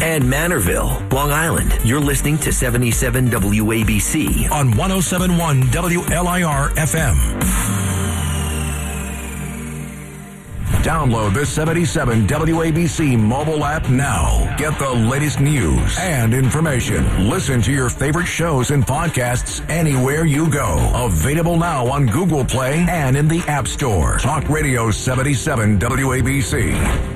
and Manorville, Long Island. You're listening to 77 WABC on 107.1 WLIR FM. Download the 77 WABC mobile app now. Get the latest news and information. Listen to your favorite shows and podcasts anywhere you go. Available now on Google Play and in the App Store. Talk Radio 77 WABC.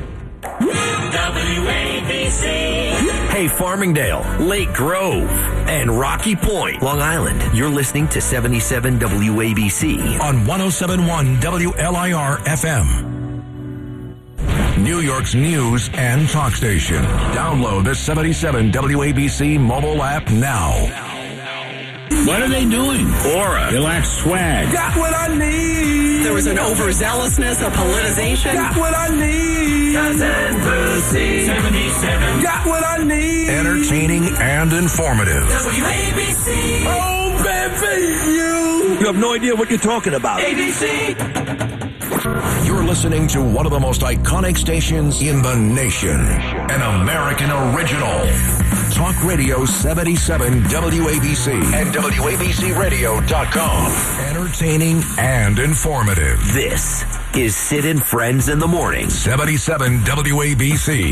WABC. Hey, Farmingdale, Lake Grove, and Rocky Point, Long Island. You're listening to 77 WABC on 107.1 WLIR FM. New York's news and talk station. Download the 77 WABC mobile app now. What are they doing? Aura. They lack swag. Got what I need. There was an overzealousness, a politicization. Got what I need. Cousin Brucey. 77. Got what I need. Entertaining and informative. WABC. Oh, baby, you have no idea what you're talking about. ABC. You're listening to one of the most iconic stations in the nation. An American original. Talk Radio 77 WABC and WABCRadio.com. Entertaining and informative. This is Sid and Friends in the Morning. 77 WABC.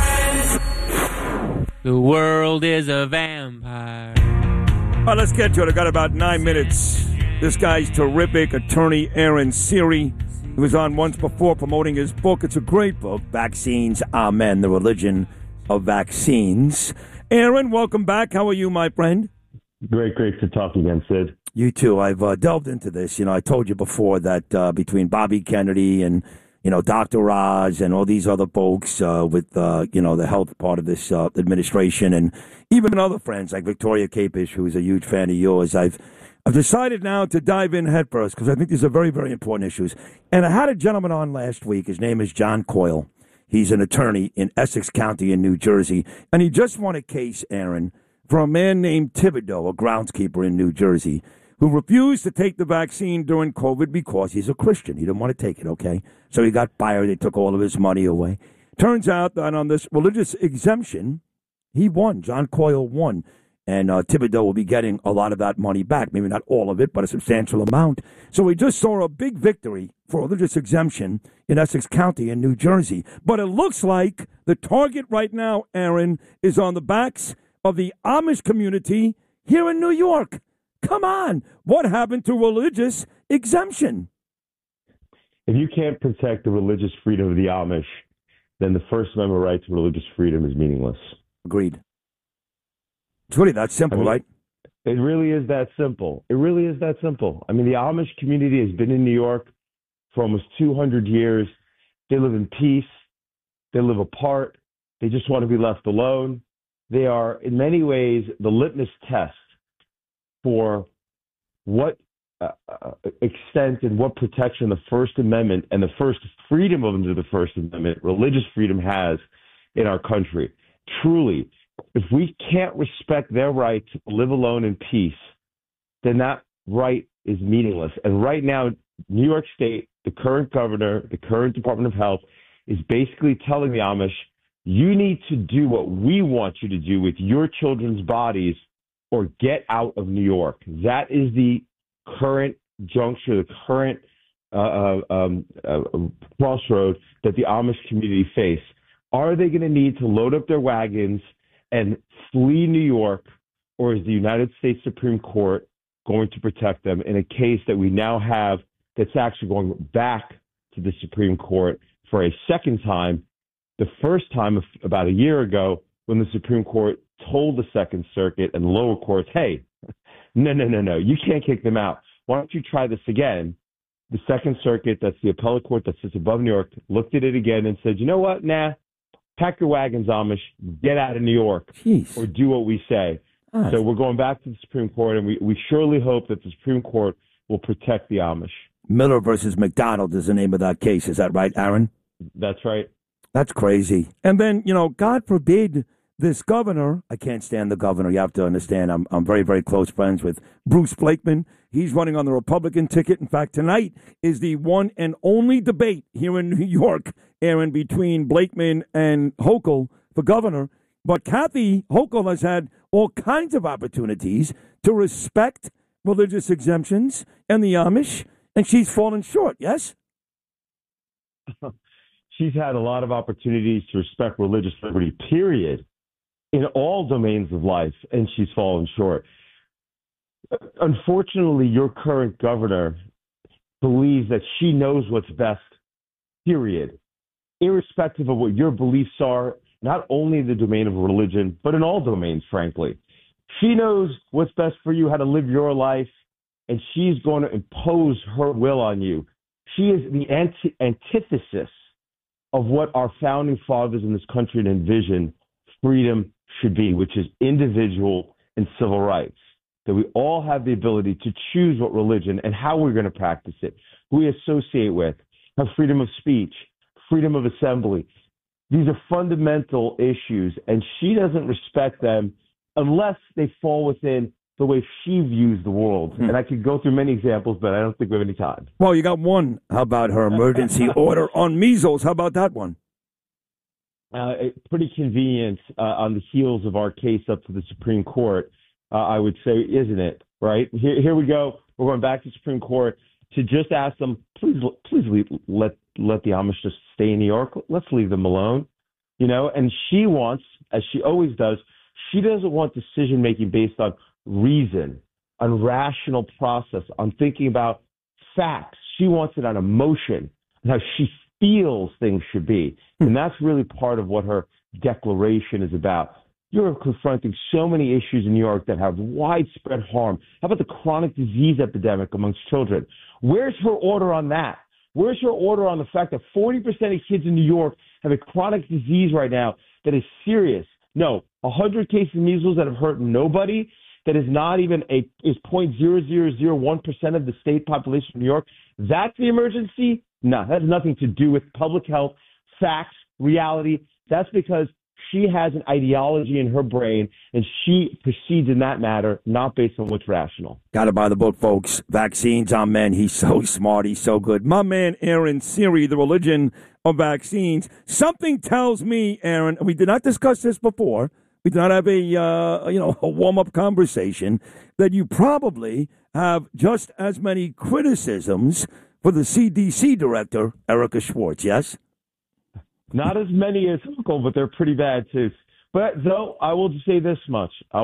The world is a vampire. All right, let's get to it. I got about 9 minutes. This guy's terrific, attorney Aaron Siri. He was on once before promoting his book. It's a great book, Vaccines, Amen, the Religion of Vaccines. Aaron, welcome back. How are you, my friend? Great to talk again, Sid. You too. I've delved into this. You know, I told you before that between Bobby Kennedy and, you know, Dr. Oz and all these other folks with, you know, the health part of this administration and even other friends like Victoria Capish, who is a huge fan of yours, I've decided now to dive in headfirst because I think these are very, very important issues. And I had a gentleman on last week. His name is John Coyle. He's an attorney in Essex County in New Jersey. And he just won a case, Aaron, for a man named Thibodeau, a groundskeeper in New Jersey, who refused to take the vaccine during COVID because he's a Christian. He didn't want to take it, okay? So he got fired. They took all of his money away. Turns out that on this religious exemption, he won. John Coyle won. And Thibodeau will be getting a lot of that money back. Maybe not all of it, but a substantial amount. So we just saw a big victory for religious exemption in Essex County in New Jersey. But it looks like the target right now, Aaron, is on the backs of the Amish community here in New York. Come on. What happened to religious exemption? If you can't protect the religious freedom of the Amish, then the First Amendment right to religious freedom is meaningless. Agreed. It's really that simple, right? It really is that simple. It really is that simple. I mean, the Amish community has been in New York for almost 200 years. They live in peace. They live apart. They just want to be left alone. They are, in many ways, the litmus test for what extent and what protection the First Amendment and the first freedom under the First Amendment, religious freedom, has in our country. Truly, if we can't respect their right to live alone in peace, then that right is meaningless. And right now, New York State, the current governor, the current Department of Health, is basically telling the Amish, you need to do what we want you to do with your children's bodies or get out of New York. That is the current juncture, the current crossroad that the Amish community face. Are they going to need to load up their wagons and flee New York, or is the United States Supreme Court going to protect them in a case that we now have that's actually going back to the Supreme Court for a second time? The first time about a year ago when the Supreme Court told the Second Circuit and the lower courts, hey, no, you can't kick them out. Why don't you try this again? The Second Circuit, that's the appellate court that sits above New York, looked at it again and said, you know what, pack your wagons, Amish, get out of New York. Jeez. Or do what we say. Right. So we're going back to the Supreme Court, and we surely hope that the Supreme Court will protect the Amish. Miller versus McDonald is the name of that case. Is that right, Aaron? That's right. That's crazy. And then, you know, God forbid this governor, I can't stand the governor. You have to understand, I'm very, very close friends with Bruce Blakeman. He's running on the Republican ticket. In fact, tonight is the one and only debate here in New York, Aaron, between Blakeman and Hochul for governor. But Kathy Hochul has had all kinds of opportunities to respect religious exemptions and the Amish, and she's fallen short, yes? She's had a lot of opportunities to respect religious liberty, period, in all domains of life, and she's fallen short. Unfortunately, your current governor believes that she knows what's best, period, irrespective of what your beliefs are, not only in the domain of religion, but in all domains, frankly. She knows what's best for you, how to live your life, and she's going to impose her will on you. She is the antithesis of what our founding fathers in this country envisioned freedom should be, which is individual and civil rights. That we all have the ability to choose what religion and how we're going to practice it, who we associate with, have freedom of speech, freedom of assembly. These are fundamental issues, and she doesn't respect them unless they fall within the way she views the world. And I could go through many examples, but I don't think we have any time. Well, you got one. How about her emergency order on measles? How about that one? Pretty convenient on the heels of our case up to the Supreme Court, I would say, isn't it? Right? Here we go. We're going back to the Supreme Court to just ask them, please let the Amish just stay in New York. Let's leave them alone. You know, and she wants, as she always does, she doesn't want decision making based on reason, on rational process, on thinking about facts. She wants it on emotion and how she feels things should be. And that's really part of what her declaration is about. You're confronting so many issues in New York that have widespread harm. How about the chronic disease epidemic amongst children? Where's her order on that? Where's her order on the fact that 40% of kids in New York have a chronic disease right now that is serious? No, 100 cases of measles that have hurt nobody, that is not even is 0.0001% of the state population of New York. That's the emergency? No, that has nothing to do with public health, facts, reality. That's because she has an ideology in her brain, and she proceeds in that matter, not based on what's rational. Got to buy the book, folks. Vaccines on Men. He's so smart. He's so good. My man, Aaron Siri, The Religion of Vaccines. Something tells me, Aaron, and we did not discuss this before. We did not have a warm-up conversation, that you probably have just as many criticisms for the CDC director, Erica Schwartz, yes? Not as many as Hochul, but they're pretty bad too. But though I will say this much, I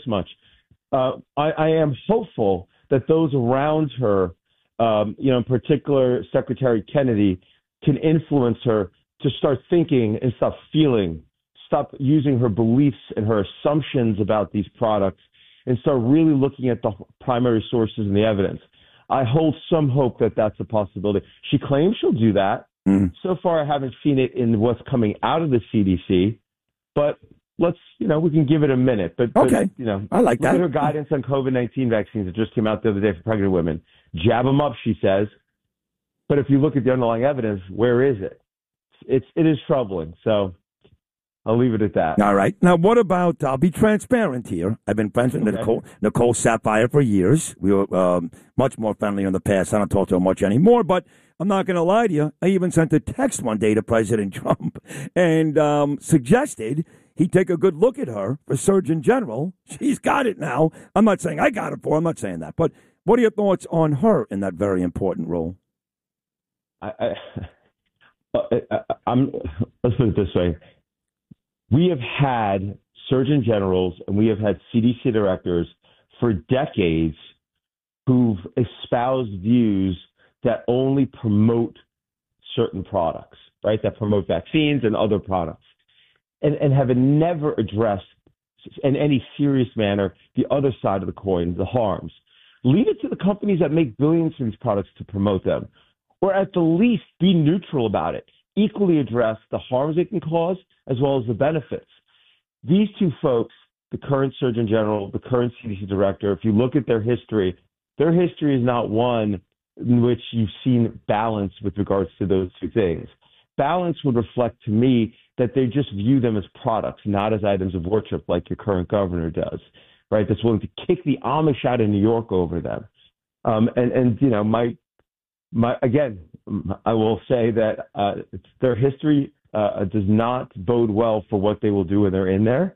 am hopeful that those around her, in particular Secretary Kennedy, can influence her to start thinking and stop feeling, stop using her beliefs and her assumptions about these products, and start really looking at the primary sources and the evidence. I hold some hope that that's a possibility. She claims she'll do that. So far, I haven't seen it in what's coming out of the CDC, but we can give it a minute. But okay, I like that. Look at her guidance on COVID-19 vaccines that just came out the other day for pregnant women. Jab them up, she says. But if you look at the underlying evidence, where is it? It is troubling. So I'll leave it at that. All right. Now, what about, I'll be transparent here. I've been friends with Nicole Sapphire for years. We were much more friendly in the past. I don't talk to her much anymore, but I'm not going to lie to you. I even sent a text one day to President Trump and suggested he take a good look at her for Surgeon General. She's got it now. I'm not saying I got it for her. I'm not saying that. But what are your thoughts on her in that very important role? Let's put it this way. We have had Surgeon Generals and we have had CDC directors for decades who've espoused views that only promote certain products, right? That promote vaccines and other products, and have never addressed in any serious manner the other side of the coin, the harms. Leave it to the companies that make billions of these products to promote them, or at the least be neutral about it. Equally address the harms it can cause as well as the benefits. These two folks, the current Surgeon General, the current CDC director, if you look at their history is not one in which you've seen balance with regards to those two things. Balance would reflect to me that they just view them as products, not as items of worship like your current governor does, right? That's willing to kick the Amish out of New York over them. Again, I will say that their history does not bode well for what they will do when they're in there.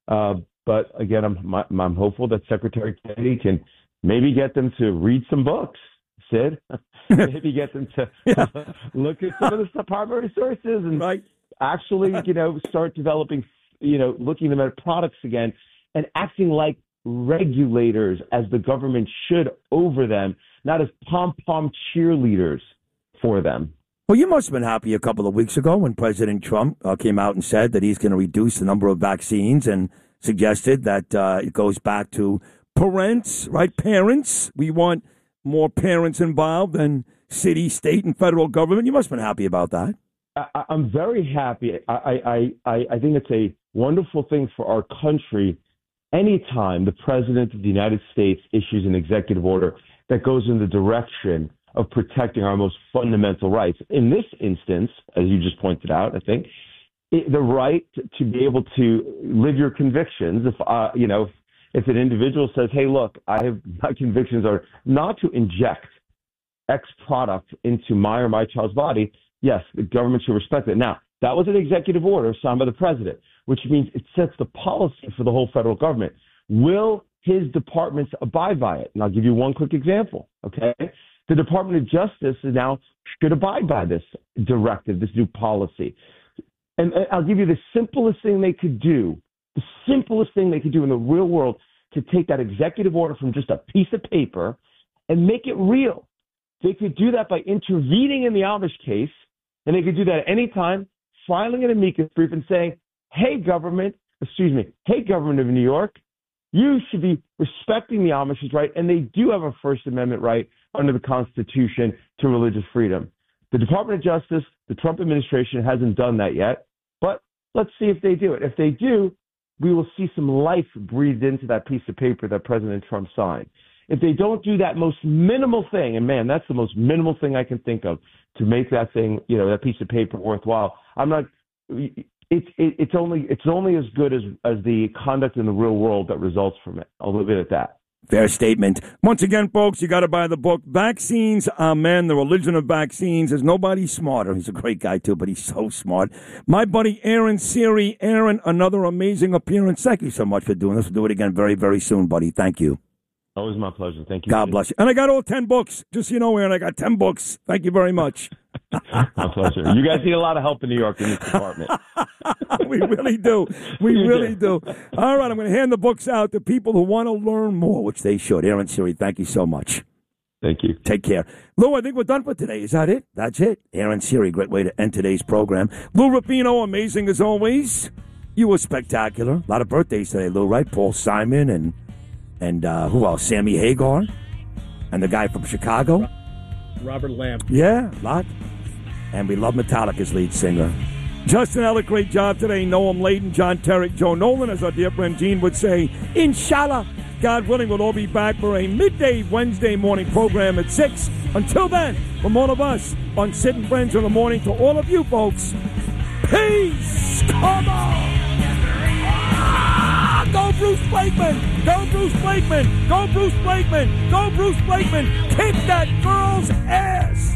But again, I'm hopeful that Secretary Kennedy can maybe get them to read some books, Sid. Maybe get them to look at some of the primary sources and actually, start developing, looking them at products again and acting like regulators as the government should over them, not as pom-pom cheerleaders for them. Well, you must have been happy a couple of weeks ago when President Trump came out and said that he's going to reduce the number of vaccines and suggested that it goes back to parents, right? Parents. We want more parents involved than city, state, and federal government. You must have been happy about that. I'm very happy. I think it's a wonderful thing for our country anytime the President of the United States issues an executive order that goes in the direction of protecting our most fundamental rights. In this instance, as you just pointed out, I think, the right to be able to live your convictions. If an individual says, hey, look, my convictions are not to inject X product into my or my child's body, yes, the government should respect it. Now, that was an executive order signed by the president, which means it sets the policy for the whole federal government. Will his departments abide by it? And I'll give you one quick example, okay? The Department of Justice now should abide by this directive, this new policy. And I'll give you the simplest thing they could do in the real world to take that executive order from just a piece of paper and make it real. They could do that by intervening in the Amish case, and they could do that at any time, filing an amicus brief and saying, hey, government of New York, you should be respecting the Amish's right, and they do have a First Amendment right under the Constitution to religious freedom. The Department of Justice, the Trump administration hasn't done that yet, but let's see if they do it. If they do, we will see some life breathed into that piece of paper that President Trump signed. If they don't do that most minimal thing, and man, that's the most minimal thing I can think of to make that thing, that piece of paper worthwhile. It's only as good as the conduct in the real world that results from it. I'll leave it at that. Fair statement. Once again, folks, you got to buy the book, Vaccines Are Men, The Religion of Vaccines. There's nobody smarter. He's a great guy, too, but he's so smart. My buddy Aaron Siri. Aaron, another amazing appearance. Thank you so much for doing this. We'll do it again very, very soon, buddy. Thank you. Always my pleasure. Thank you. God bless you. And I got all 10 books. Just so you know, Aaron, I got 10 books. Thank you very much. My pleasure. You guys need a lot of help in New York in this department. We really do. We really do. All right, I'm going to hand the books out to people who want to learn more, which they should. Aaron Siri, thank you so much. Thank you. Take care. Lou, I think we're done for today. Is that it? That's it. Aaron Siri, great way to end today's program. Lou Rapino, amazing as always. You were spectacular. A lot of birthdays today, Lou, right? Paul Simon and who else? Sammy Hagar and the guy from Chicago. Robert Lamb. Yeah, a lot. And we love Metallica's lead singer. Justin Ellick, great job today. Noam Layden, John Terrick, Joe Nolan, as our dear friend Gene would say. Inshallah, God willing, we'll all be back for a midday Wednesday morning program at 6. Until then, from all of us on Sid and Friends in the Morning, to all of you folks, peace! Come on! Go Bruce Blakeman! Go Bruce Blakeman! Go Bruce Blakeman! Go Bruce Blakeman! Kick that girl's ass!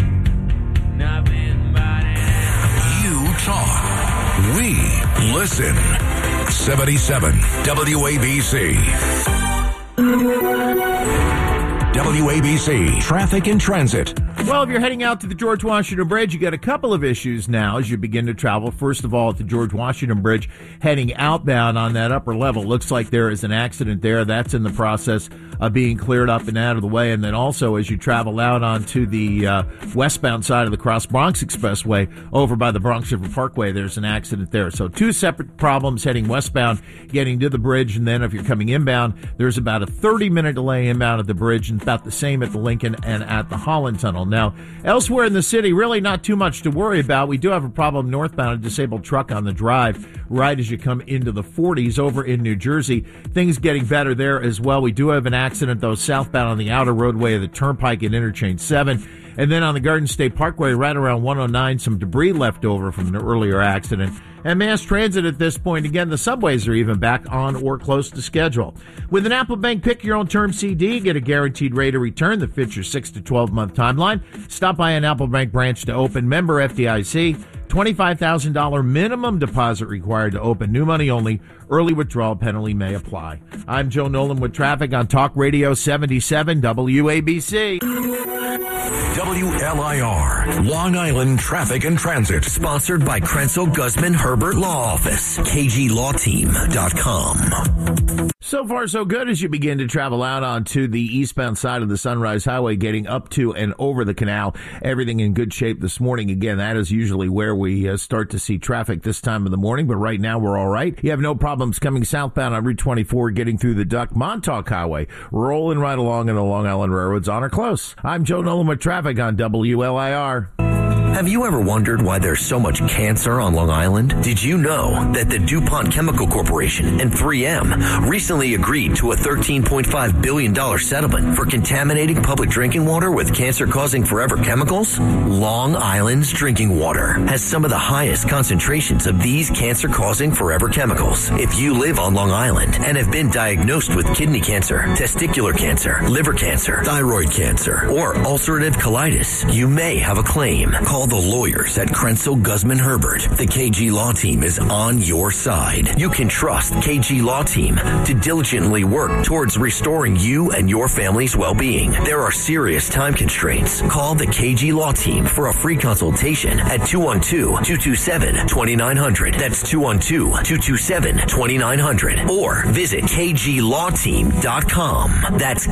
You talk. We listen. 77 WABC. WABC Traffic and Transit. Well, if you're heading out to the George Washington Bridge, you got a couple of issues now as you begin to travel. First of all, at the George Washington Bridge, heading outbound on that upper level, looks like there is an accident there. That's in the process of being cleared up and out of the way. And then also, as you travel out onto the westbound side of the Cross Bronx Expressway, over by the Bronx River Parkway, there's an accident there. So two separate problems heading westbound, getting to the bridge. And then if you're coming inbound, there's about a 30-minute delay inbound at the bridge, and about the same at the Lincoln and at the Holland Tunnel. Now, elsewhere in the city, really not too much to worry about. We do have a problem northbound, a disabled truck on the drive right as you come into the 40s over in New Jersey. Things getting better there as well. We do have an accident, though, southbound on the outer roadway of the Turnpike at Interchange 7. And then on the Garden State Parkway, right around 109, some debris left over from an earlier accident. And mass transit at this point, again, the subways are even back on or close to schedule. With an Apple Bank Pick Your Own Term CD, get a guaranteed rate of return that fits your 6 to 12-month timeline. Stop by an Apple Bank branch to open. Member FDIC. $25,000 minimum deposit required to open. New money only. Early withdrawal penalty may apply. I'm Joe Nolan with traffic on Talk Radio 77 WABC. WLIR, Long Island Traffic and Transit. Sponsored by Krenzel Guzman Herbert Law Office. KGLawTeam.com. So far, so good as you begin to travel out onto the eastbound side of the Sunrise Highway, getting up to and over the canal. Everything in good shape this morning. Again, that is usually where we start to see traffic this time of the morning, but right now we're all right. You have no problems coming southbound on Route 24, getting through the Duck Montauk Highway, rolling right along in the Long Island Railroads on or close. I'm Joe Nolan with traffic on WLIR. Have you ever wondered why there's so much cancer on Long Island? Did you know that the DuPont Chemical Corporation and 3M recently agreed to a $13.5 billion settlement for contaminating public drinking water with cancer-causing forever chemicals? Long Island's drinking water has some of the highest concentrations of these cancer-causing forever chemicals. If you live on Long Island and have been diagnosed with kidney cancer, testicular cancer, liver cancer, thyroid cancer, or ulcerative colitis, you may have a claim. Call the lawyers at Krenzel Guzman Herbert. The KG Law Team is on your side. You can trust KG Law Team to diligently work towards restoring you and your family's well-being. There are serious time constraints. Call the KG Law Team for a free consultation at 212-227-2900. That's 212-227-2900. Or visit KGLawTeam.com. That's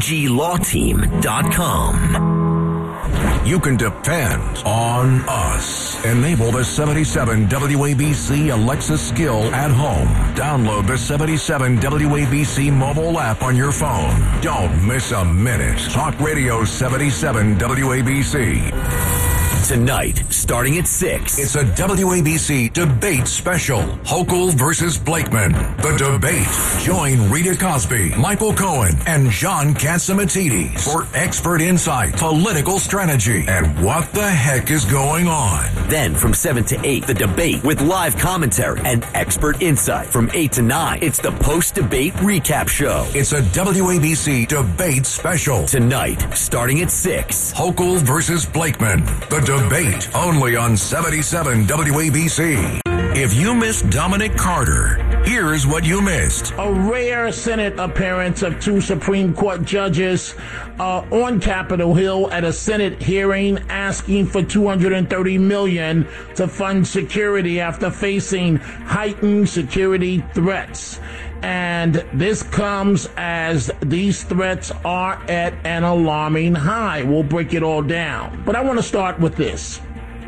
KGLawTeam.com. You can depend on us. Enable the 77 WABC Alexa skill at home. Download the 77 WABC mobile app on your phone. Don't miss a minute. Talk Radio 77 WABC. Tonight, starting at 6. It's a WABC debate special. Hochul versus Blakeman. The debate. Join Rita Cosby, Michael Cohen, and John Catsimatidis for expert insight, political strategy, and what the heck is going on. Then from 7 to 8, the debate with live commentary and expert insight. From 8 to 9, it's the post-debate recap show. It's a WABC debate special. Tonight, starting at 6. Hochul versus Blakeman. The debate only on 77 WABC. If you missed Dominic Carter, here's what you missed. A rare Senate appearance of two Supreme Court judges on Capitol Hill at a Senate hearing asking for $230 million to fund security after facing heightened security threats. And this comes as these threats are at an alarming high. We'll break it all down. But I want to start with this.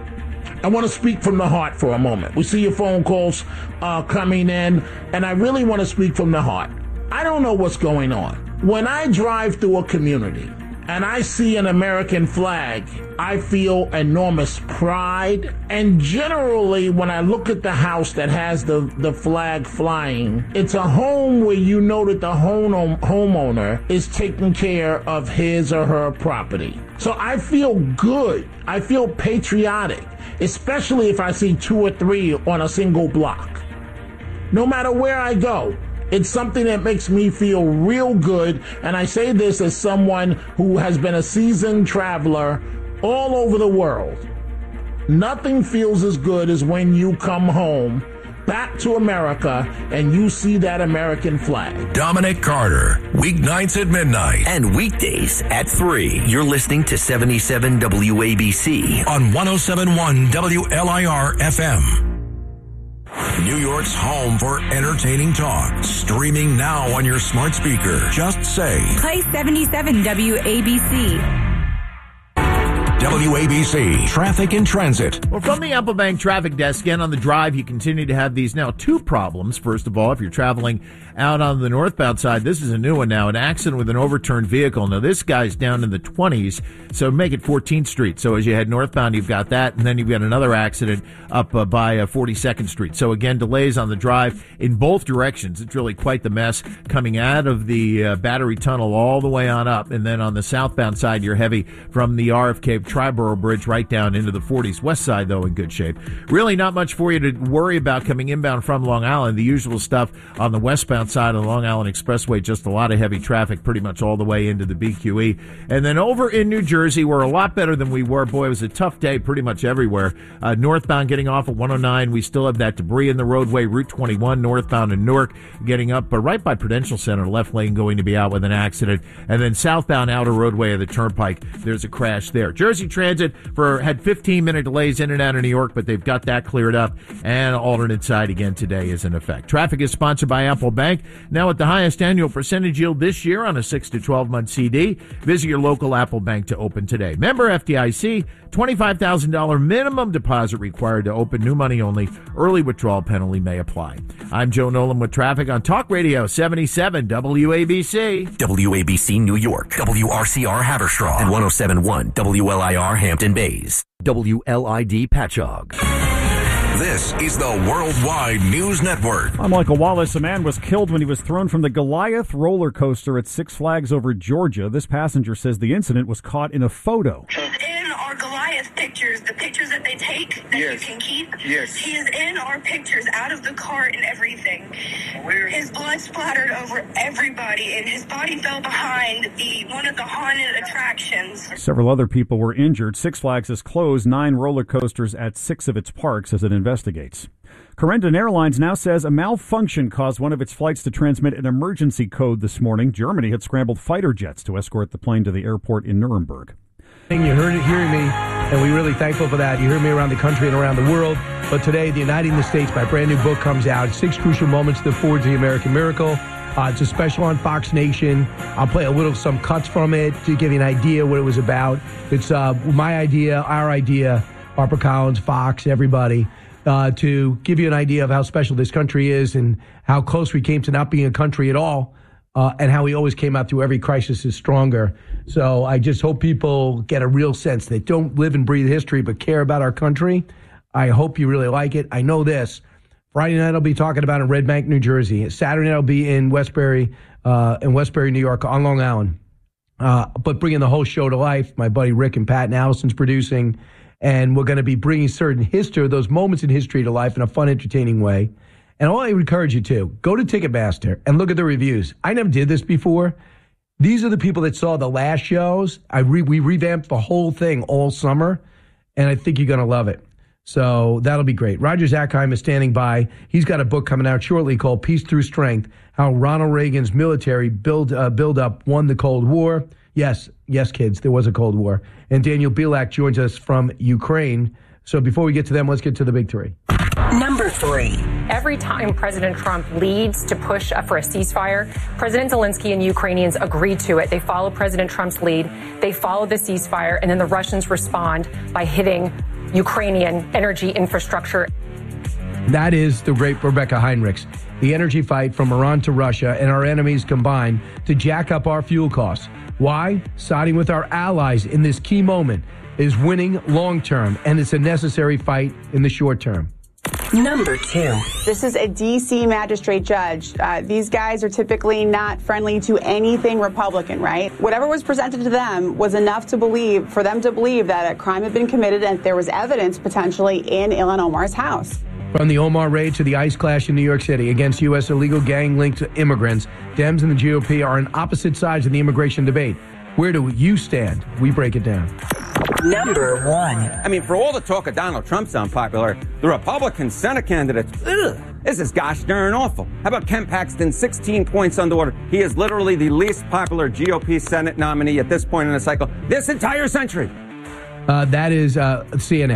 I want to speak from the heart for a moment. We see your phone calls coming in, and I really want to speak from the heart. I don't know what's going on. When I drive through a community and I see an American flag, I feel enormous pride. And generally, when I look at the house that has the flag flying, it's a home where you know that the homeowner is taking care of his or her property. So I feel good. I feel patriotic, especially if I see 2 or 3 on a single block. No matter where I go, it's something that makes me feel real good, and I say this as someone who has been a seasoned traveler all over the world. Nothing feels as good as when you come home, back to America, and you see that American flag. Dominic Carter, weeknights at midnight. And weekdays at 3. You're listening to 77 WABC. On 107.1 WLIR FM. New York's home for entertaining talk. Streaming now on your smart speaker. Just say, play 77 WABC. WABC Traffic and Transit. Well, from the Apple Bank traffic desk, again on the drive, you continue to have these now two problems. First of all, if you're traveling out on the northbound side, this is a new one now, an accident with an overturned vehicle. Now, this guy's down in the 20s, so make it 14th Street. So as you head northbound, you've got that, and then you've got another accident up by 42nd Street. So again, delays on the drive in both directions. It's really quite the mess coming out of the Battery Tunnel all the way on up, and then on the southbound side, you're heavy from the RFK Triborough Bridge right down into the 40s. West side, though, in good shape. Really not much for you to worry about coming inbound from Long Island. The usual stuff on the westbound side of the Long Island Expressway, just a lot of heavy traffic pretty much all the way into the BQE. And then over in New Jersey, we're a lot better than we were. Boy, it was a tough day pretty much everywhere. Northbound getting off at 109. We still have that debris in the roadway. Route 21 northbound in Newark getting up right by Prudential Center. Left lane going to be out with an accident. And then southbound outer roadway of the Turnpike, there's a crash there. Jersey Transit had 15-minute delays in and out of New York, but they've got that cleared up. And alternate side again today is in effect. Traffic is sponsored by Apple Bank. Now at the highest annual percentage yield this year on a 6 to 12-month CD. Visit your local Apple Bank to open today. Member FDIC, $25,000 minimum deposit required to open. New money only. Early withdrawal penalty may apply. I'm Joe Nolan with traffic on Talk Radio 77 WABC. WABC New York, WRCR Haverstraw, and 107.1 WLIR Hampton Bays, WLID Patchogue. This is the Worldwide News Network. I'm Michael Wallace. A man was killed when he was thrown from the Goliath roller coaster at Six Flags over Georgia. This passenger says the incident was caught in a photo. In our Goliath pictures, the pictures that they take that you can keep, he is in our pictures, out of the cart and everything. His blood splattered over everybody, and his body fell behind one of the haunted attractions. Several other people were injured. Six Flags has closed 9 roller coasters at 6 of its parks as it investigates. Corendon Airlines now says a malfunction caused one of its flights to transmit an emergency code this morning. Germany had scrambled fighter jets to escort the plane to the airport in Nuremberg. You heard it, hearing me, and we're really thankful for that. You heard me around the country and around the world. But today, the Uniting the States, my brand new book comes out. 6 crucial moments that forged the American miracle. It's a special on Fox Nation. I'll play some cuts from it to give you an idea what it was about. It's my idea, our idea, Harper Collins, Fox, everybody, to give you an idea of how special this country is and how close we came to not being a country at all. And how we always came out through every crisis is stronger. So I just hope people get a real sense that don't live and breathe history but care about our country. I hope you really like it. I know this. Friday night I'll be talking about in Red Bank, New Jersey. Saturday night I'll be in Westbury, New York, on Long Island. But bringing the whole show to life. My buddy Rick and Pat and Allison's producing. And we're going to be bringing certain history, those moments in history to life in a fun, entertaining way. And all I encourage you to, go to Ticketmaster and look at the reviews. I never did this before. These are the people that saw the last shows. We revamped the whole thing all summer, and I think you're going to love it. So that'll be great. Roger Zackheim is standing by. He's got a book coming out shortly called Peace Through Strength, How Ronald Reagan's Military Build Up Won the Cold War. Yes, kids, there was a Cold War. And Daniel Bilak joins us from Ukraine. So before we get to them, let's get to the big 3. Number 3. Every time President Trump leads to push for a ceasefire, President Zelensky and Ukrainians agree to it. They follow President Trump's lead. They follow the ceasefire, and then the Russians respond by hitting Ukrainian energy infrastructure. That is the great Rebecca Heinrichs. The energy fight from Iran to Russia and our enemies combined to jack up our fuel costs. Why? Siding with our allies in this key moment is winning long term, and it's a necessary fight in the short term. Number 2. This is a D.C. magistrate judge. These guys are typically not friendly to anything Republican, right? Whatever was presented to them was enough for them to believe that a crime had been committed and there was evidence potentially in Ilhan Omar's house. From the Omar raid to the ICE clash in New York City against U.S. illegal gang-linked immigrants, Dems and the GOP are on opposite sides of the immigration debate. Where do you stand? We break it down. Number 1. I mean, for all the talk of Donald Trump's unpopular, the Republican Senate candidates, this is gosh darn awful. How about Ken Paxton, 16 points underwater? He is literally the least popular GOP Senate nominee at this point in the cycle, this entire century. That is CNN.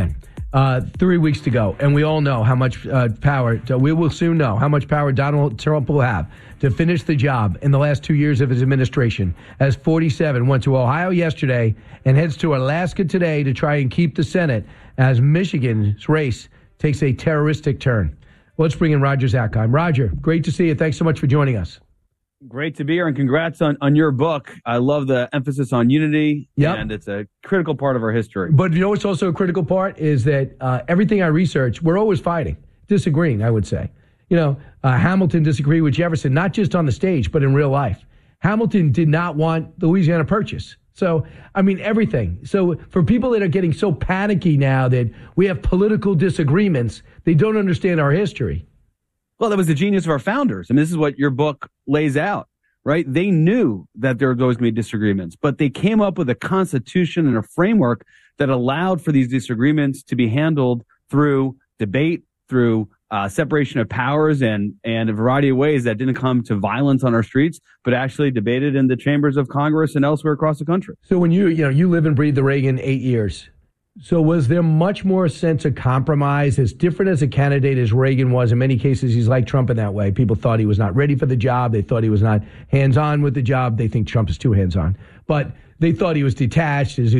3 weeks to go, and we all know how much power. We will soon know how much power Donald Trump will have to finish the job in the last 2 years of his administration. As 47 went to Ohio yesterday and heads to Alaska today to try and keep the Senate as Michigan's race takes a terroristic turn. Let's bring in Roger Zakheim. Roger, great to see you. Thanks so much for joining us. Great to be here, and congrats on your book. I love the emphasis on unity, and it's a critical part of our history. But you know what's also a critical part is that everything I research, we're always fighting, disagreeing, I would say. You know, Hamilton disagreed with Jefferson, not just on the stage, but in real life. Hamilton did not want the Louisiana Purchase. So, I mean, everything. So for people that are getting so panicky now that we have political disagreements, they don't understand our history. Well, that was the genius of our founders. I mean, this is what your book lays out, right? They knew that there was always going to be disagreements, but they came up with a constitution and a framework that allowed for these disagreements to be handled through debate, through separation of powers, and a variety of ways that didn't come to violence on our streets, but actually debated in the chambers of Congress and elsewhere across the country. So when you live and breathe the Reagan 8 years, so was there much more sense of compromise, as different as a candidate as Reagan was? In many cases, he's like Trump in that way. People thought he was not ready for the job. They thought he was not hands-on with the job. They think Trump is too hands-on. But they thought he was detached. His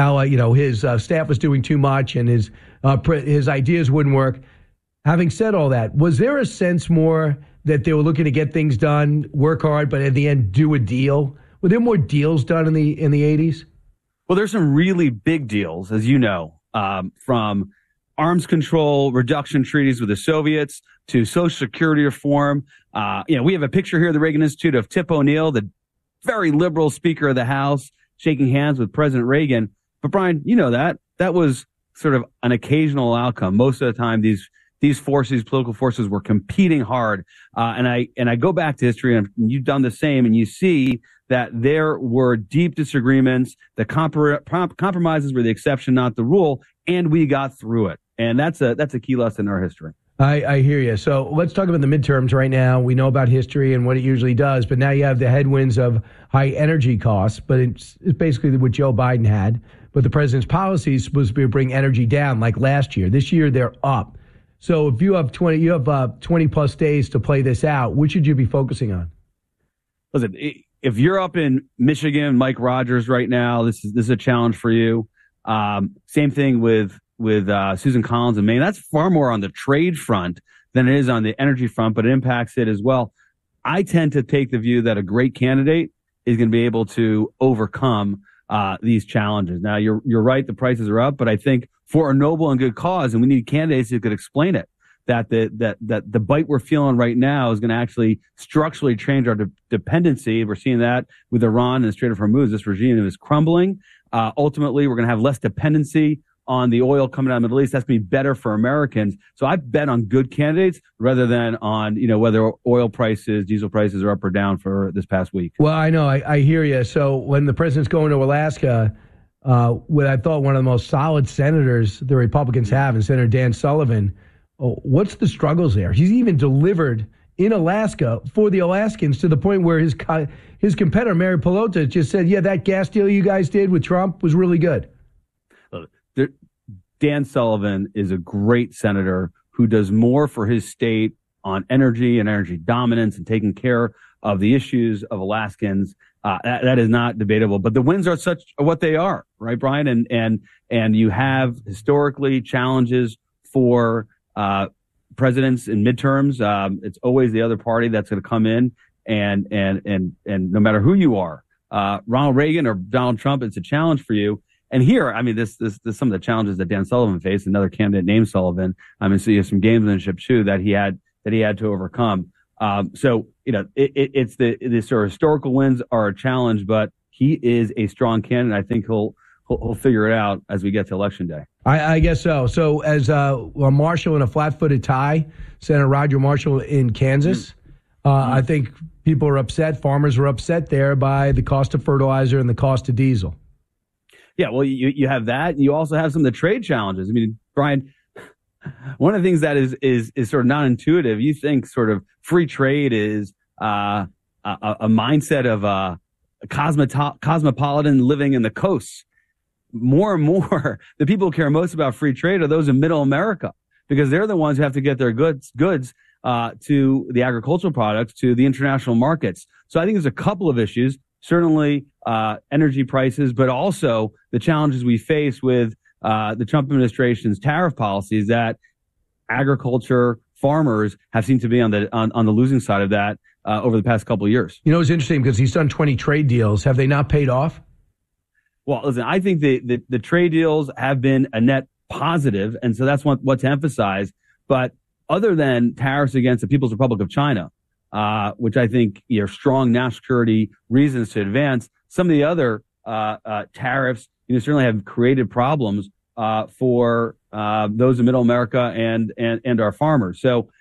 staff was doing too much, and his ideas wouldn't work. Having said all that, was there a sense more that they were looking to get things done, work hard, but at the end do a deal? Were there more deals done in the 80s? Well, there's some really big deals, as you know, from arms control reduction treaties with the Soviets to Social Security reform. We have a picture here at the Reagan Institute of Tip O'Neill, the very liberal Speaker of the House, shaking hands with President Reagan. But Brian, you know that was sort of an occasional outcome. Most of the time, these political forces were competing hard. And I go back to history, and you've done the same, and you see that there were deep disagreements. The compromises were the exception, not the rule, and we got through it. And that's a key lesson in our history. I hear you. So let's talk about the midterms right now. We know about history and what it usually does, but now you have the headwinds of high energy costs, but it's basically what Joe Biden had. But the president's policies was to bring energy down like last year. This year, they're up. So if you have 20 plus days to play this out, what should you be focusing on? Listen, if you're up in Michigan, Mike Rogers right now, this is a challenge for you. Same thing with Susan Collins in Maine. That's far more on the trade front than it is on the energy front, but it impacts it as well. I tend to take the view that a great candidate is going to be able to overcome these challenges. Now, you're right, the prices are up, but I think for a noble and good cause, and we need candidates who could explain it, that the bite we're feeling right now is going to actually structurally change our dependency. We're seeing that with Iran and the Strait of Hormuz. This regime is crumbling. Ultimately, we're going to have less dependency on the oil coming out of the Middle East. That's going to be better for Americans. So I bet on good candidates rather than on, whether oil prices, diesel prices are up or down for this past week. Well, I know. I hear you. So when the president's going to Alaska, with I thought one of the most solid senators the Republicans have, and Senator Dan Sullivan, what's the struggles there? He's even delivered in Alaska for the Alaskans to the point where his competitor, Mary Pelota, just said, yeah, that gas deal you guys did with Trump was really good. Dan Sullivan is a great senator who does more for his state on energy and energy dominance and taking care of the issues of Alaskans. That is not debatable. But the wins are what they are, right, Brian? And you have historically challenges for presidents in midterms. It's always the other party that's going to come in, and no matter who you are, Ronald Reagan or Donald Trump, it's a challenge for you. And here, I mean, this some of the challenges that Dan Sullivan faced, another candidate named Sullivan. I mean, so you have some gamesmanship too that he had to overcome. It's the sort of historical wins are a challenge, but he is a strong candidate. I think he'll figure it out as we get to Election Day. I guess so. So as a Marshall in a flat-footed tie, Senator Roger Marshall in Kansas, I think people are upset. Farmers were upset there by the cost of fertilizer and the cost of diesel. Yeah, well, you have that. And you also have some of the trade challenges. I mean, Brian, one of the things that is sort of non-intuitive, you think sort of free trade is a mindset of a cosmopolitan living in the coasts. more and more, the people who care most about free trade are those in middle America, because they're the ones who have to get their goods to the agricultural products, to the international markets. So I think there's a couple of issues, certainly energy prices, but also the challenges we face with the Trump administration's tariff policies, that agriculture farmers have seemed to be on the losing side of that over the past couple of years. You know, it's interesting because he's done 20 trade deals. Have they not paid off? Well, listen, I think the trade deals have been a net positive, and so that's what's emphasized. But other than tariffs against the People's Republic of China, which I think are strong national security reasons to advance, some of the other tariffs certainly have created problems for those in Middle America and our farmers. So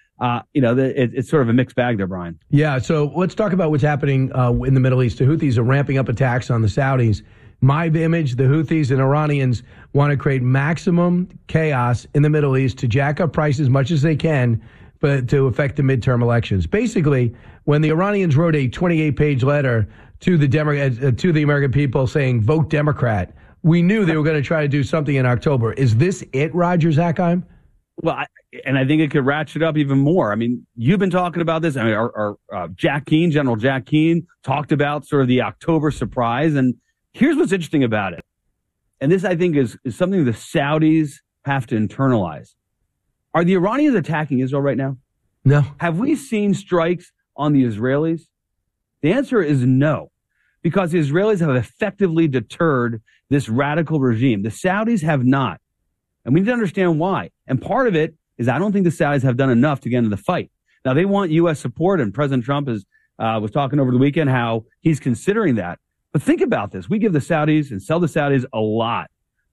it's sort of a mixed bag there, Brian. Yeah. So let's talk about what's happening in the Middle East. The Houthis are ramping up attacks on the Saudis. My image, the Houthis and Iranians want to create maximum chaos in the Middle East to jack up prices as much as they can, but to affect the midterm elections. Basically, when the Iranians wrote a 28-page letter to the American people saying, vote Democrat, we knew they were going to try to do something in October. Is this it, Roger Zakheim? Well, I think it could ratchet up even more. I mean, you've been talking about this. I mean, our General Jack Keane talked about sort of the October surprise. And here's what's interesting about it. And this, I think, is something the Saudis have to internalize. Are the Iranians attacking Israel right now? No. Have we seen strikes on the Israelis? The answer is no, because the Israelis have effectively deterred this radical regime. The Saudis have not. And we need to understand why. And part of it is I don't think the Saudis have done enough to get into the fight. Now, they want U.S. support, and President Trump was talking over the weekend how he's considering that. But think about this. We give the Saudis and sell the Saudis a lot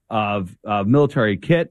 of military kit.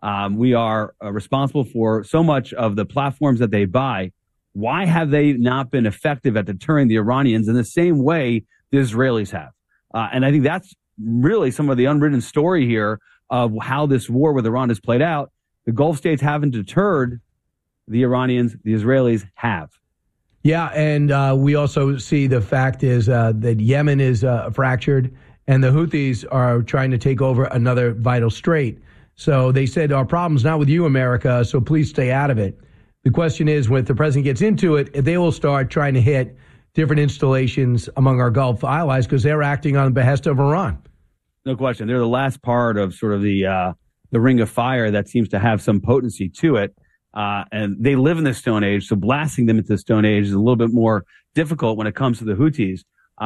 We are responsible for so much of the platforms that they buy. Why have they not been effective at deterring the Iranians in the same way the Israelis have? And I think that's really some of the unwritten story here of how this war with Iran has played out. The Gulf states haven't deterred the Iranians. The Israelis have. Yeah, and we also see the fact is that Yemen is fractured, and the Houthis are trying to take over another vital strait. So they said, our problem's not with you, America, so please stay out of it. The question is, when the president gets into it, they will start trying to hit different installations among our Gulf allies because they're acting on the behest of Iran. No question. They're the last part of sort of the ring of fire that seems to have some potency to it. And they live in the Stone Age, so blasting them into the Stone Age is a little bit more difficult when it comes to the Houthis.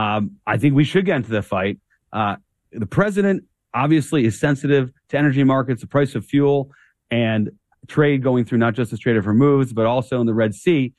I think we should get into the fight. The president obviously is sensitive to energy markets, the price of fuel, and trade going through not just the Strait of Hormuz, but also in the Red Sea.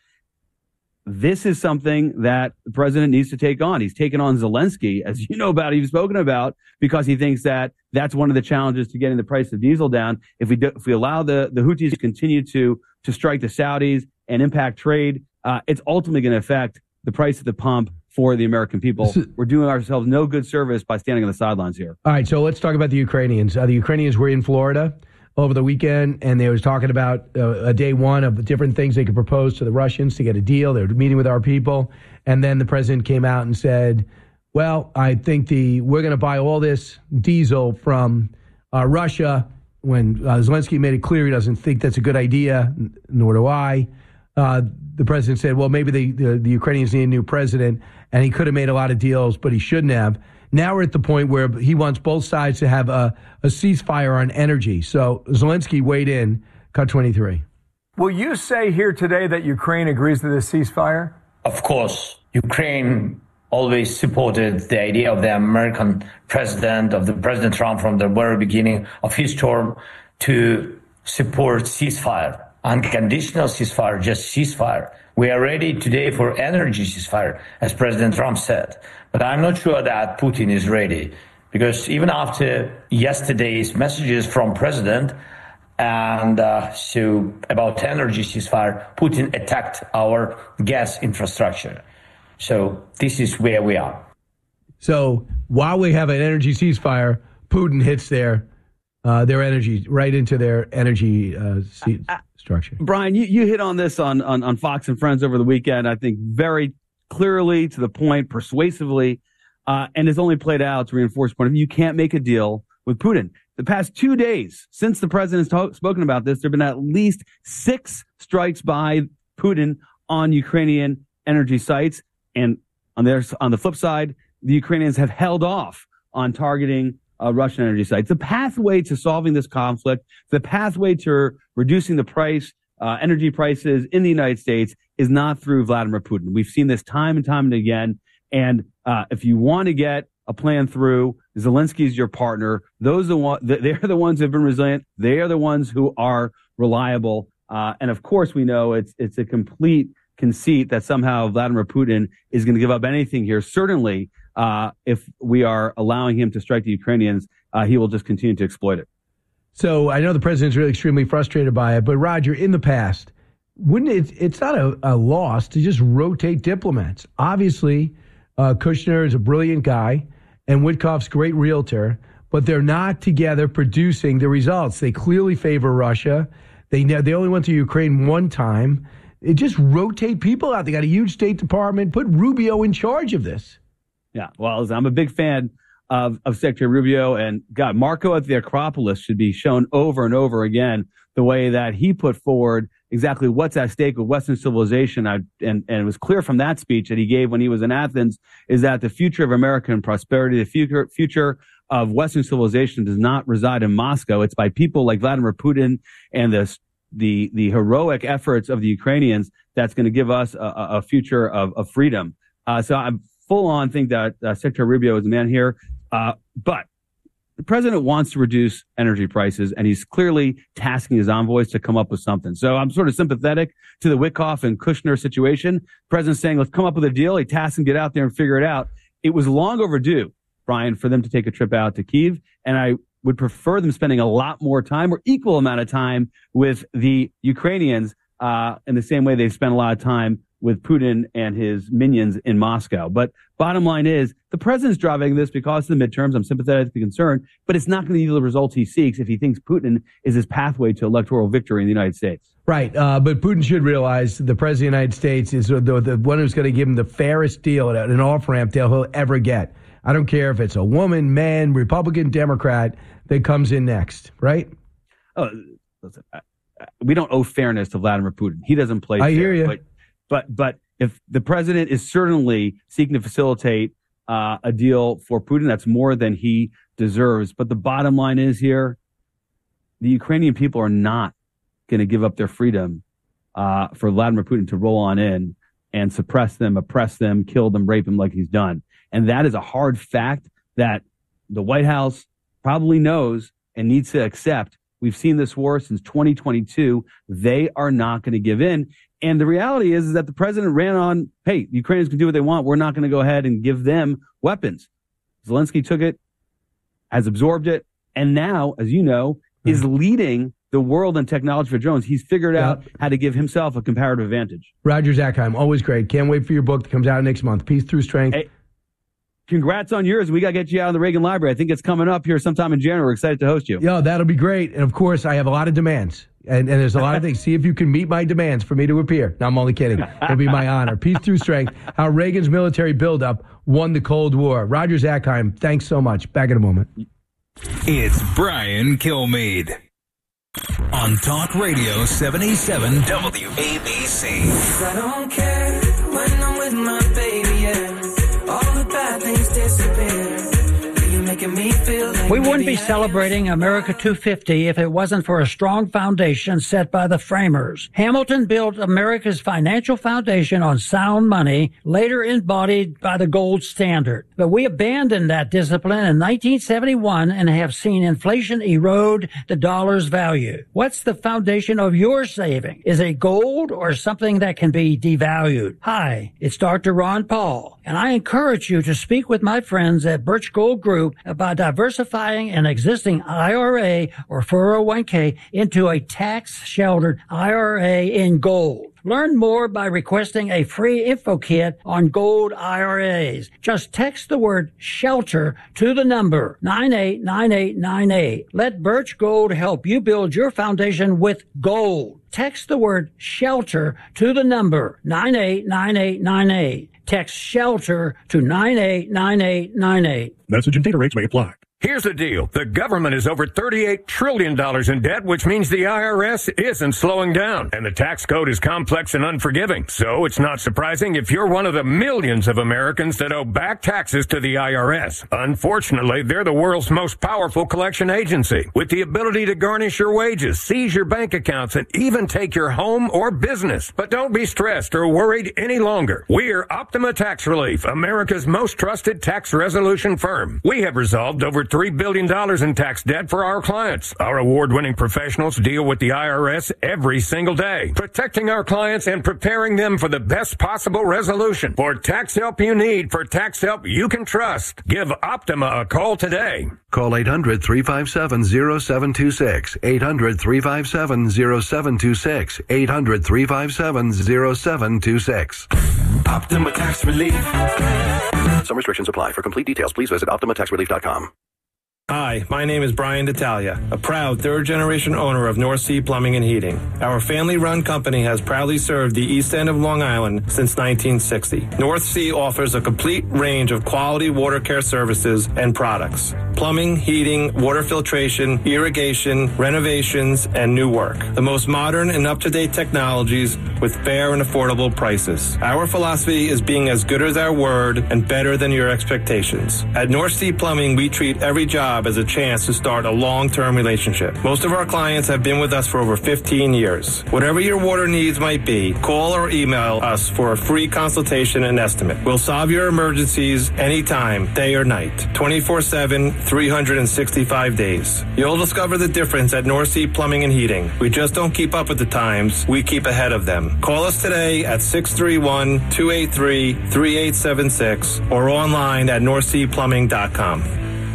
This is something that the president needs to take on. He's taken on Zelensky, as you know about, you've spoken about, because he thinks that that's one of the challenges to getting the price of diesel down. If we allow the Houthis to continue to strike the Saudis and impact trade, it's ultimately going to affect the price at the pump for the American people. We're doing ourselves no good service by standing on the sidelines here. All right, so let's talk about the Ukrainians. The Ukrainians were in Florida over the weekend, and they was talking about a day one of different things they could propose to the Russians to get a deal. They were meeting with our people, and then the president came out and said, well, I think we're going to buy all this diesel from Russia, when Zelensky made it clear he doesn't think that's a good idea, nor do I. The president said, well, maybe the Ukrainians need a new president, and he could have made a lot of deals, but he shouldn't have. Now we're at the point where he wants both sides to have a ceasefire on energy. So Zelensky weighed in, cut 23. Will you say here today that Ukraine agrees to this ceasefire? Of course. Ukraine always supported the idea of the American president, of the President Trump from the very beginning of his term, to support ceasefire. Unconditional ceasefire, just ceasefire. We are ready today for energy ceasefire, as President Trump said. But I'm not sure that Putin is ready, because even after yesterday's messages from President and so about energy ceasefire, Putin attacked our gas infrastructure. So this is where we are. So while we have an energy ceasefire, Putin hits their energy right into their energy structure. Brian, you hit on this on Fox and Friends over the weekend, I think very clearly, to the point, persuasively, and it's only played out to reinforce the point of view. You can't make a deal with Putin. The past 2 days since the president has spoken about this, there have been at least 6 strikes by Putin on Ukrainian energy sites. And on the flip side, the Ukrainians have held off on targeting Russian energy sites. The pathway to solving this conflict, the pathway to reducing the price, energy prices in the United States is not through Vladimir Putin. We've seen this time and time and again. And if you want to get a plan through, Zelensky is your partner. They're the ones who have been resilient. They are the ones who are reliable. And of course, we know it's a complete conceit that somehow Vladimir Putin is going to give up anything here. Certainly, if we are allowing him to strike the Ukrainians, he will just continue to exploit it. So I know the president's really extremely frustrated by it, but Roger, in the past, it's not a loss to just rotate diplomats. Obviously, Kushner is a brilliant guy, and Witkoff's a great realtor, but they're not together producing the results. They clearly favor Russia. They only went to Ukraine one time. It just rotate people out. They got a huge State Department. Put Rubio in charge of this. Yeah, well, I'm a big fan of Secretary Rubio, and God, Marco at the Acropolis should be shown over and over again the way that he put forward exactly what's at stake with Western civilization. And it was clear from that speech that he gave when he was in Athens is that the future of American prosperity, the future of Western civilization does not reside in Moscow. It's by people like Vladimir Putin and the heroic efforts of the Ukrainians that's going to give us a future of freedom. So I'm full on think that Secretary Rubio is the man here. But the president wants to reduce energy prices, and he's clearly tasking his envoys to come up with something. So I'm sort of sympathetic to the Witkoff and Kushner situation. The president's saying, let's come up with a deal. He tasks him, get out there and figure it out. It was long overdue, Brian, for them to take a trip out to Kyiv. And I would prefer them spending a lot more time or equal amount of time with the Ukrainians in the same way they've spent a lot of time with Putin and his minions in Moscow. But bottom line is, the president's driving this because of the midterms. I'm sympathetic to the concern, but it's not going to yield the results he seeks if he thinks Putin is his pathway to electoral victory in the United States. Right, but Putin should realize the president of the United States is the one who's going to give him the fairest deal at an off-ramp deal he'll ever get. I don't care if it's a woman, man, Republican, Democrat that comes in next, right? Oh, listen, we don't owe fairness to Vladimir Putin. He doesn't play fair. I hear you. But if the president is certainly seeking to facilitate a deal for Putin, that's more than he deserves. But the bottom line is here, the Ukrainian people are not going to give up their freedom for Vladimir Putin to roll on in and suppress them, oppress them, kill them, rape them like he's done. And that is a hard fact that the White House probably knows and needs to accept. We've seen this war since 2022. They are not going to give in. And the reality is that the president ran on, hey, the Ukrainians can do what they want. We're not going to go ahead and give them weapons. Zelensky took it, has absorbed it, and now, as you know, is leading the world in technology for drones. He's figured out how to give himself a comparative advantage. Roger Zakheim, always great. Can't wait for your book that comes out next month. Peace Through Strength. Hey, congrats on yours. We got to get you out of the Reagan Library. I think it's coming up here sometime in January. We're excited to host you. Yeah, that'll be great. And, of course, I have a lot of demands. And there's a lot of things. See if you can meet my demands for me to appear. No, I'm only kidding. It'll be my honor. Peace Through Strength, how Reagan's military buildup won the Cold War. Roger Zakheim, thanks so much. Back in a moment. It's Brian Kilmeade on Talk Radio 77 WABC. I don't care when I'm with my baby, yeah. All the bad things disappear. We wouldn't be celebrating America 250 if it wasn't for a strong foundation set by the framers. Hamilton built America's financial foundation on sound money, later embodied by the gold standard. But we abandoned that discipline in 1971 and have seen inflation erode the dollar's value. What's the foundation of your saving? Is it gold or something that can be devalued? Hi, it's Dr. Ron Paul, and I encourage you to speak with my friends at Birch Gold Group about diversifying an existing IRA or 401k into a tax-sheltered IRA in gold. Learn more by requesting a free info kit on gold IRAs. Just text the word SHELTER to the number 989898. Let Birch Gold help you build your foundation with gold. Text the word SHELTER to the number 989898. Text SHELTER to 989898. Message and data rates may apply. Here's the deal. The government is over $38 trillion in debt, which means the IRS isn't slowing down. And the tax code is complex and unforgiving. So it's not surprising if you're one of the millions of Americans that owe back taxes to the IRS. Unfortunately, they're the world's most powerful collection agency, with the ability to garnish your wages, seize your bank accounts, and even take your home or business. But don't be stressed or worried any longer. We're Optima Tax Relief, America's most trusted tax resolution firm. We have resolved over $3 billion in tax debt for our clients. Our award-winning professionals deal with the IRS every single day, protecting our clients and preparing them for the best possible resolution. For tax help you need, for tax help you can trust, give Optima a call today. Call 800-357-0726, 800-357-0726, 800-357-0726. Optima Tax Relief. Some restrictions apply. For complete details, please visit OptimaTaxRelief.com. Hi, my name is Brian D'Italia, a proud third-generation owner of North Sea Plumbing and Heating. Our family-run company has proudly served the East End of Long Island since 1960. North Sea offers a complete range of quality water care services and products: plumbing, heating, water filtration, irrigation, renovations, and new work. The most modern and up-to-date technologies with fair and affordable prices. Our philosophy is being as good as our word and better than your expectations. At North Sea Plumbing, we treat every job as a chance to start a long-term relationship. Most of our clients have been with us for over 15 years. Whatever your water needs might be, call or email us for a free consultation and estimate. We'll solve your emergencies anytime, day or night, 24/7, 365 days. You'll discover the difference at North Sea Plumbing and Heating. We just don't keep up with the times, we keep ahead of them. Call us today at 631-283-3876 or online at northseaplumbing.com.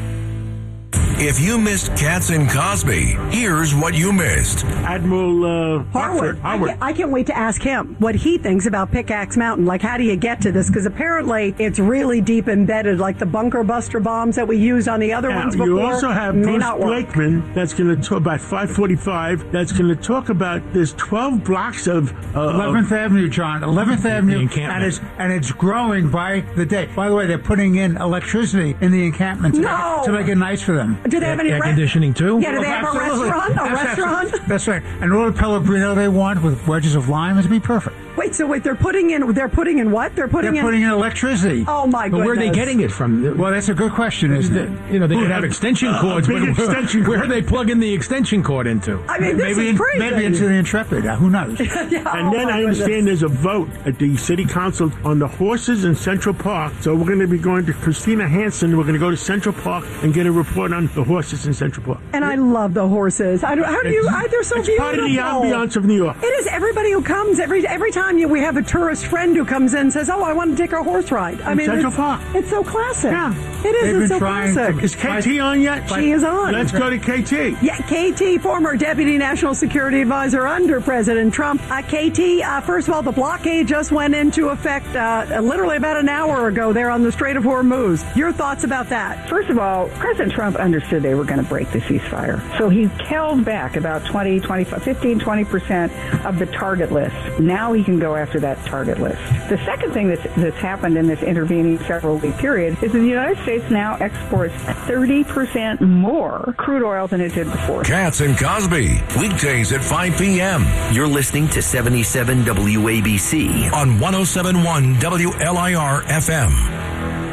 If you missed Katz and Cosby, here's what you missed. Admiral Harwood. I can't wait to ask him what he thinks about Pickaxe Mountain. Like, how do you get to this? Because apparently it's really deep embedded, like the bunker buster bombs that we used on the other ones before. You also have Bruce Blakeman that's going to talk about 545. That's going to talk about there's 12 blocks of 11th Avenue, John. 11th Avenue, and it's growing by the day. By the way, they're putting in electricity in the encampment to make it nice for them. Do they have any air conditioning too? Yeah, do they have a restaurant? That's right. And all the Pellegrino they want with wedges of lime is be perfect. Wait, they're putting in what? They're putting in electricity. Oh my goodness. But where are they getting it from? Well, that's a good question, isn't it? They could have extension cords, but where are they plugging the extension cord into? I mean, this is crazy. Maybe into the Intrepid. Who knows? And then I understand there's a vote at the city council on the horses in Central Park. So we're going to be going to Christina Hansen. We're going to go to Central Park and get a report on the horses in Central Park. And I love the horses. They're so beautiful. It's part of the ambiance of New York. It is. Everybody who comes, every time we have a tourist friend who comes in and says, "Oh, I want to take a horse ride." I mean, Central Park. It's so classic. Yeah, it is. It's so classic. Is KT on yet? She is on. Let's go to KT. Yeah, KT, former Deputy National Security Advisor under President Trump. KT, first of all, the blockade just went into effect literally about an hour ago there on the Strait of Hormuz. Your thoughts about that? First of all, President Trump understood they were going to break the ceasefire. So he held back about 15-20% of the target list. Now he can go after that target list. The second thing that's happened in this intervening several-week period is that the United States now exports 30% more crude oil than it did before. Katz and Cosby, weekdays at 5 p.m. You're listening to 77 WABC on 107.1 WLIR FM.